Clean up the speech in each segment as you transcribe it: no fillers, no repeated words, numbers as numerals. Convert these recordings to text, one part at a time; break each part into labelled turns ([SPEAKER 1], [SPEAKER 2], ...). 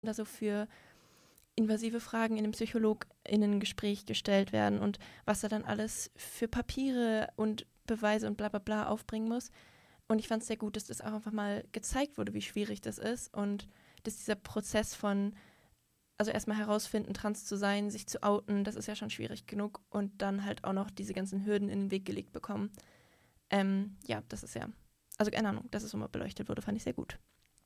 [SPEAKER 1] da so für invasive Fragen in einem PsychologInnen-Gespräch gestellt werden und was er dann alles für Papiere und Beweise und bla bla bla aufbringen muss. Und ich fand es sehr gut, dass das auch einfach mal gezeigt wurde, wie schwierig das ist und dass dieser Prozess von, also erstmal herausfinden, trans zu sein, sich zu outen, das ist ja schon schwierig genug und dann halt auch noch diese ganzen Hürden in den Weg gelegt bekommen. Ja, das ist ja, also keine Ahnung, dass es so mal beleuchtet wurde, fand ich sehr gut.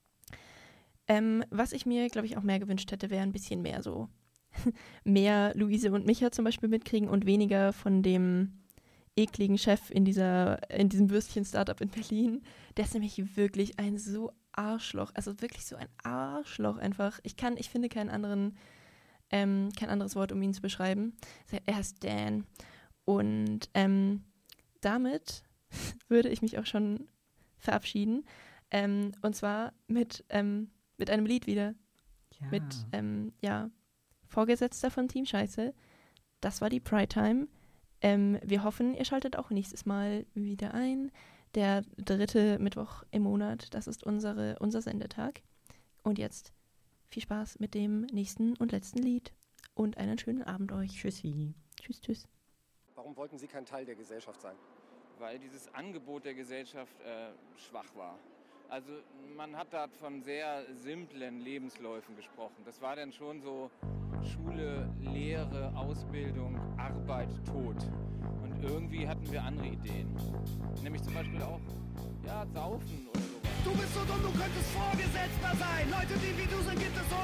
[SPEAKER 1] Was ich mir, glaube ich, auch mehr gewünscht hätte, wäre ein bisschen mehr so, mehr Luise und Micha zum Beispiel mitkriegen und weniger von dem ekligen Chef in diesem Würstchen-Startup in Berlin. Der ist nämlich wirklich ein so Arschloch, also wirklich so ein Arschloch einfach. Ich finde kein anderes Wort, um ihn zu beschreiben. Er ist Dan. Und damit würde ich mich auch schon verabschieden. Und zwar mit einem Lied wieder.
[SPEAKER 2] Ja.
[SPEAKER 1] Mit Vorgesetzter von Team Scheiße. Das war die Pride Time. Wir hoffen, ihr schaltet auch nächstes Mal wieder ein. Der 3. Mittwoch im Monat, das ist unser Sendetag. Und jetzt viel Spaß mit dem nächsten und letzten Lied. Und einen schönen Abend euch.
[SPEAKER 2] Tschüssi.
[SPEAKER 1] Tschüss.
[SPEAKER 3] Warum wollten Sie kein Teil der Gesellschaft sein?
[SPEAKER 4] Weil dieses Angebot der Gesellschaft schwach war. Also man hat da von sehr simplen Lebensläufen gesprochen. Das war dann schon so Schule, Lehre, Ausbildung, Arbeit, Tod. Und irgendwie hatten wir andere Ideen. Nämlich zum Beispiel auch, saufen oder sowas.
[SPEAKER 5] Du bist so dumm, du könntest Vorgesetzter sein. Leute, die wie du sind, gibt es